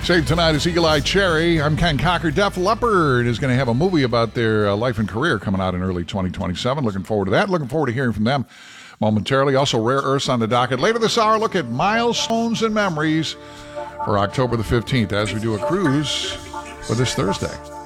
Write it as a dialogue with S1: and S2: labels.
S1: Save tonight is Eagle Eye Cherry. I'm Ken Cocker. Def Leppard is going to have a movie about their life and career coming out in early 2027. Looking forward to that. Looking forward to hearing from them momentarily. Also, Rare Earths on the docket. Later this hour, look at milestones and memories for October the 15th as we do a cruise for this Thursday.